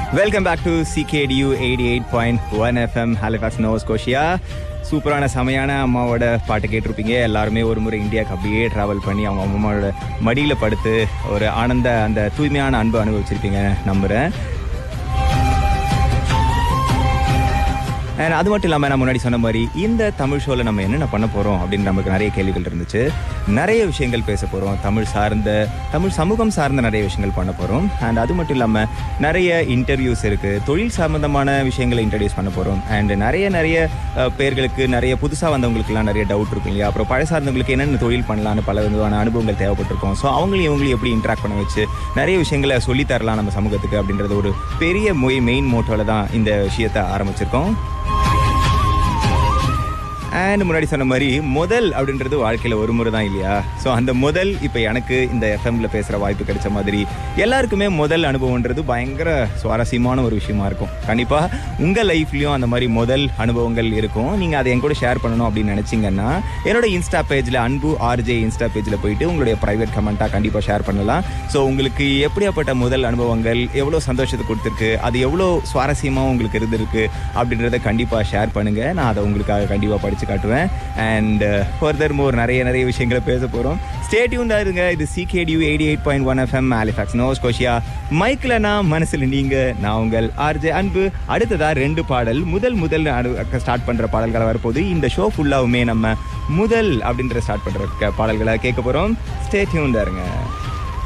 Welcome back to CKDU 88.1 FM Halifax Noah Scotia. சூப்பரான செமையான அம்மாவோட பாட்டு கேட்டிருப்பீங்க. எல்லாருமே ஒரு முறை இந்தியாவுக்கு அப்படியே ட்ராவல் பண்ணி அவங்க அம்மாவோட மடியில் படுத்து ஒரு ஆனந்த அந்த தூய்மையான அன்பு அனுபவிச்சிருப்பீங்க நம்புகிறேன். அது மட்டும் இல்லாமல் நான் முன்னாடி சொன்ன மாதிரி இந்த தமிழ் ஷோவில் நம்ம என்னென்ன பண்ண போகிறோம் அப்படின்னு நமக்கு நிறைய கேள்விகள் இருந்துச்சு. நிறைய விஷயங்கள் பேச போகிறோம். தமிழ் சமூகம் சார்ந்த நிறைய விஷயங்கள் பண்ண போகிறோம். அண்ட் அது மட்டும் இல்லாமல் நிறைய இன்டர்வியூஸ் இருக்குது. தொழில் சம்மந்தமான விஷயங்களை இன்ட்ரடியூஸ் பண்ண போகிறோம். அண்ட் நிறைய பேர்களுக்கு நிறைய புதுசாக வந்தவங்களுக்குலாம் நிறைய டவுட் இருக்கும் இல்லையா. அப்புறம் பழைய சார்ந்தவங்களுக்கு என்னென்ன தொழில் பண்ணலான்னு பல விதமான அனுபவங்கள் தேவைப்பட்டிருக்கும். ஸோ இவங்களையும் எப்படி இன்ட்ராக்ட் பண்ண வச்சு நிறைய விஷயங்களை சொல்லித்தரலாம் நம்ம சமூகத்துக்கு அப்படின்றது ஒரு பெரிய மெயின் மோட்டோவில் தான் இந்த விஷயத்தை ஆரம்பிச்சிருக்கோம். அண்ட் முன்னாடி சொன்ன மாதிரி முதல் அப்படின்றது வாழ்க்கையில் ஒரு முறை தான் இல்லையா. ஸோ அந்த முதல் இப்போ எனக்கு இந்த எஃப்எம்ல பேசுகிற வாய்ப்பு கிடைச்ச மாதிரி எல்லாருக்குமே முதல் அனுபவன்றது பயங்கர சுவாரஸ்யமான ஒரு விஷயமா இருக்கும். கண்டிப்பாக உங்கள் லைஃப்லையும் அந்த மாதிரி முதல் அனுபவங்கள் இருக்கும். நீங்கள் அதை என் கூட ஷேர் பண்ணணும் அப்படின்னு நினச்சிங்கன்னா என்னோட இன்ஸ்டா பேஜில் அன்பு RJ இன்ஸ்டா பேஜில் போயிட்டு உங்களுடைய ப்ரைவேட் கமெண்ட்டாக கண்டிப்பாக ஷேர் பண்ணலாம். ஸோ உங்களுக்கு எப்படியாப்பட்ட முதல் அனுபவங்கள் எவ்வளோ சந்தோஷத்தை கொடுத்துருக்கு, அது எவ்வளோ சுவாரஸ்யமாக உங்களுக்கு இருந்திருக்கு அப்படின்றத கண்டிப்பாக ஷேர் பண்ணுங்கள். நான் அதை உங்களுக்காக கண்டிப்பாக படித்து காட்டுவேன். அண்ட் ஃபர்தர் மோர் நிறைய விஷயங்களை பேச போகிறோம். ஸ்டே டியூன்டா இருங்க. இது CKDU 88.1 FM Halifax Noah Scotia. மைக்கில் நான், மனசில் நீங்கள், நான் உங்கள் RJ அன்பு. அடுத்ததா 2 பாடல் முதல் ஸ்டார்ட் பண்ணுற பாடல்களை வரப்போது. இந்த ஷோ ஃபுல்லாவுமே நம்ம முதல் அப்படின்ற ஸ்டார்ட் பண்ணுற பாடல்களை கேட்க போகிறோம். ஸ்டே டியூன்டா இருங்க.